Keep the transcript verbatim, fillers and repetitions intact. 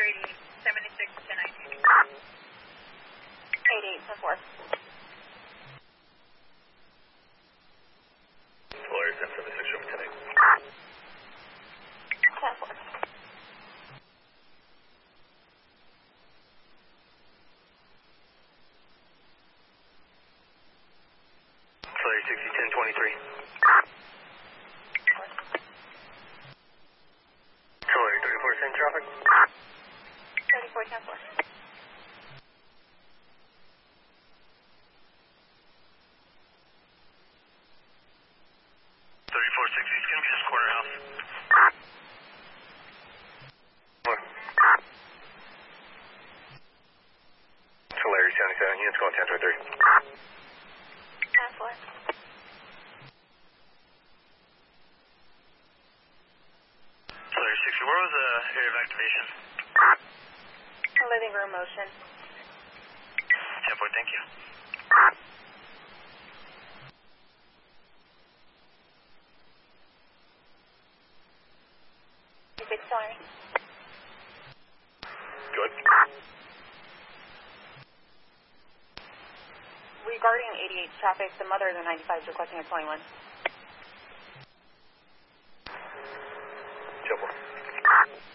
eighty-eight, seventy-six, ten nineteen. eighty-eight, ten four. Polaris ten seventy-six, show me ten eight. ten four. Polaris sixty, ten twenty-three. Polaris thirty-four, same traffic. thirty-four, ten four. thirty-four sixty, it's going to be this corner house. What? Polaris seventy-seven, units going ten twenty-three. ten four. Polaris sixty, where was the area of activation? Living room motion. ten four, thank you. six twenty. Good. Regarding eighty-eight traffic, the mother of the ninety-five is requesting a twenty-one. ten four.